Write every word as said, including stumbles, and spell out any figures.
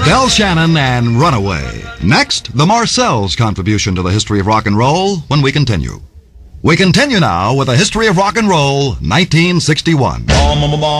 Del Shannon and Runaway. Next, the Marcells' contribution to the history of rock and roll when we continue. We continue now with the history of rock and roll, nineteen sixty-one.